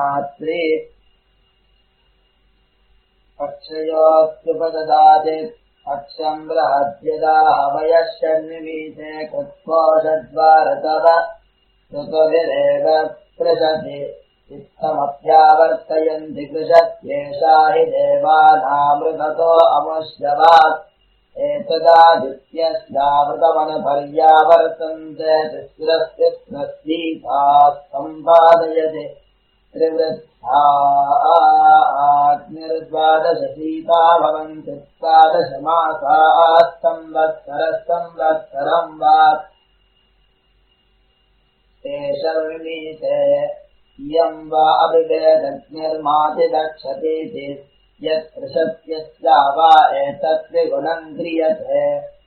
रात्रि अक्षयोऽप्युपददाति अक्षम् बृहद्यदा हवयश्चन्निमीते कृत्वोषद्वारतव ऋतुभिरेव पृषति इत्थमप्यावर्तयन्ति कृशत्येषा हि देवानामृततो अमुष्यवात् एतदादित्यस्यावृतमनुपर्यावर्तन्ते तिस्रस्तिस्रस्तीताः सम्पादयति त्रिवृद्धा अग्निर्द्वादशसीता भवन्ति द्वादशमासाः संवत्सरम् वा तेषर्विमीते इयम् वा अभिवेदग्निर्माति गच्छतीति यत्पृशत्यस्या वा एतत् त्रिगुणम् क्रियते